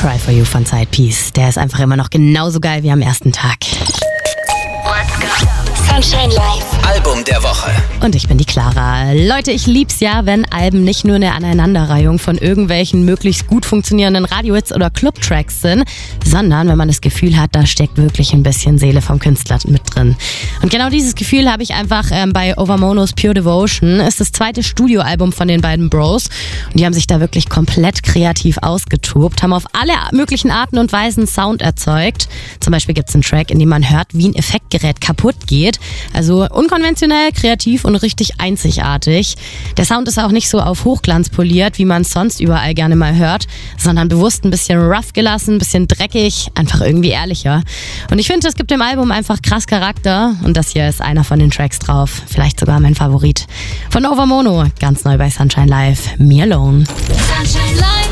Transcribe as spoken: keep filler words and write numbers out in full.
Cry For You von Side Piece. Der ist einfach immer noch genauso geil wie am ersten Tag. Let's go. Sunshine Live. Album der Woche. Und ich bin die Clara. Leute, ich lieb's ja, wenn Alben nicht nur eine Aneinanderreihung von irgendwelchen möglichst gut funktionierenden Radiohits oder Clubtracks sind, sondern wenn man das Gefühl hat, da steckt wirklich ein bisschen Seele vom Künstler mit drin. Und genau dieses Gefühl habe ich einfach ähm, bei Overmonos Pure Devotion. Ist das zweite Studioalbum von den beiden Bros. Und die haben sich da wirklich komplett kreativ ausgetobt, haben auf alle möglichen Arten und Weisen Sound erzeugt. Zum Beispiel gibt's einen Track, in dem man hört, wie ein Effektgerät kaputt geht. Also unkonventionell, kreativ und richtig einzigartig. Der Sound ist auch nicht so auf Hochglanz poliert, wie man es sonst überall gerne mal hört, sondern bewusst ein bisschen rough gelassen, ein bisschen dreckig, einfach irgendwie ehrlicher. Und ich finde, es gibt dem Album einfach krass Charakter und das hier ist einer von den Tracks drauf. Vielleicht sogar mein Favorit. Von Overmono, ganz neu bei Sunshine Live, Me Alone. Sunshine Live.